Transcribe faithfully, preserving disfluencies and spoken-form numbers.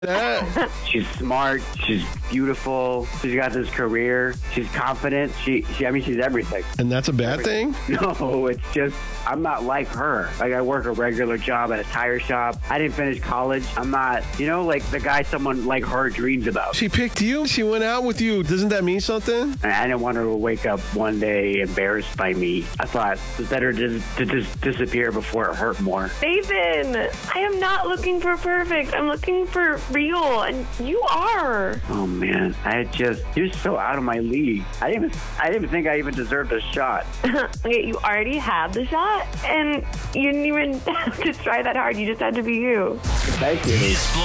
That. She's smart. She's beautiful. She's got this career. She's confident. She, she I mean, she's everything. And that's a bad thing? No, it's just, I'm not like her. Like, I work a regular job at a tire shop. I didn't finish college. I'm not, you know, like the guy someone like her dreams about. She picked you? She went out with you. Doesn't that mean something? And I didn't want her to wake up one day embarrassed by me. I thought it was better to, to just disappear before it hurt more. Nathan, I am not looking for perfect. I'm looking for real, and you are. Oh man, I just, you're so out of my league. I didn't even, I didn't even think I even deserved a shot. Okay, you already had the shot, and you didn't even have to try that hard. You just had to be you. Thank you.